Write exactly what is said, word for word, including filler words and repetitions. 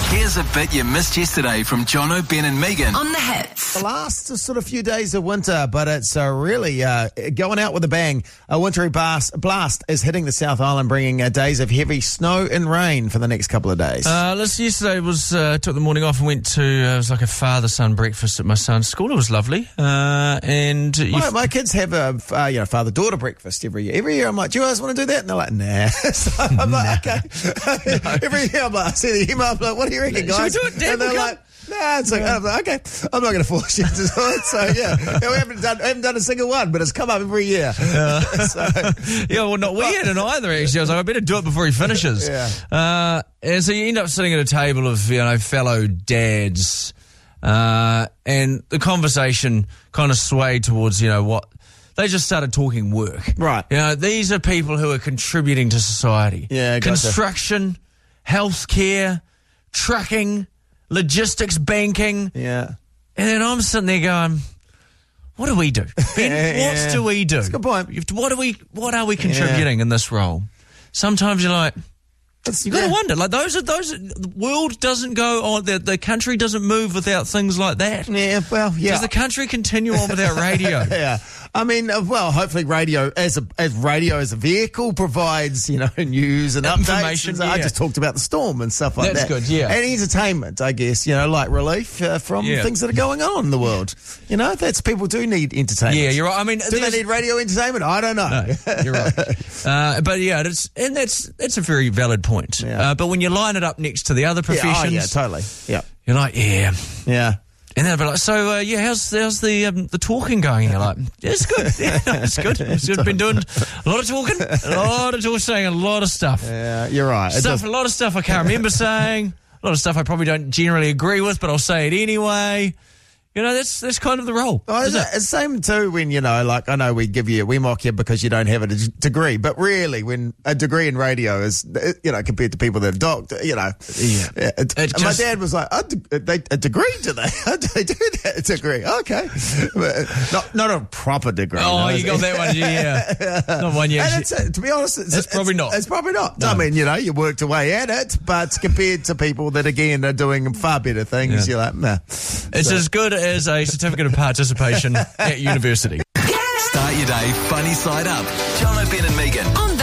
Here's a bit you missed yesterday from Jono, Ben and Megan on the Hits. The last sort of few days of winter, but it's uh, really uh, going out with a bang. A wintry blast, blast is hitting the South Island, bringing uh, days of heavy snow and rain for the next couple of days. Uh, listen, yesterday was uh, took the morning off and went to uh, it was like a father-son breakfast at my son's school. It was lovely, uh, and you my, my kids have a uh, you know father-daughter breakfast every year. Every year I'm like, do you guys want to do that? And they're like, nah. So I'm like, okay. No. Every year I'm like, I see the email. I'm like, what do you reckon, guys? Should we do it, Dad? And they're We'll like, nah, it's like, I'm like, okay, I'm not going to force you to do it. So, yeah, yeah, we haven't done, haven't done a single one, but it's come up every year. Uh, so, yeah, well, not we hadn't either, actually. I was like, I better do it before he finishes. Yeah. Uh, and so you end up sitting at a table of, you know, fellow dads, uh, and the conversation kind of swayed towards, you know, what, they just started talking work. Right. You know, these are people who are contributing to society. Yeah, gotcha. Construction, healthcare, trucking, logistics, banking. Yeah. And then I'm sitting there going, what do we do? Ben, Yeah, what yeah. do we do? That's a good point. You have to- What are we, what are we contributing in this role? Sometimes you're like, you got to yeah. wonder, like those are, those are, the world doesn't go on, the, the country doesn't move without things like that. Yeah, well, yeah. Does the country continue on without radio? Yeah. I mean, uh, well, hopefully radio as a as radio as a vehicle provides, you know, news and updates. Information, And so I yeah. just talked about the storm and stuff like That's that. good, yeah. And entertainment, I guess, you know, like relief uh, from Yeah. things that are going on in the world. You know, that's people do need entertainment. Yeah, you're right. I mean, Do they there's- need radio entertainment? I don't know. No, you're right. Uh, but yeah, it's, and that's that's a very valid point. Yeah. Uh, but when you line it up next to the other Yeah, professions, oh, yeah, totally. Yeah. you're like, yeah. Yeah. And they'll be like, so uh, yeah, how's how's the um, the talking going? And you're like, yeah, it's good. Yeah, no, it's good. It's good. Been doing a lot of talking, a lot of talking, saying a lot of stuff. Yeah, you're right. It Stuff, does- a lot of stuff I can't remember saying. A lot of stuff I probably don't generally agree with, but I'll say it anyway. You know, that's that's kind of the role. Oh, isn't it's it? the same too when, you know, like, I know we give you, we mock you because you don't have a d- degree, but really when a degree in radio is, you know, compared to people that are doctor, you know. Yeah. it- It and my just- dad was like, a, de- they, a degree, do they? they do that, a degree. Okay. But not, not a proper degree. Oh, no, you is got it? that one, yeah. Not one yet. And it's, uh, to be honest, it's, It's probably not. It's probably not. No. I mean, you know, you worked away at it, but compared to people that, again, are doing far better things, Yeah. you're like, nah. It's as good as a certificate of participation at university. Start your day funny side up. Jono, Ben and Megan. On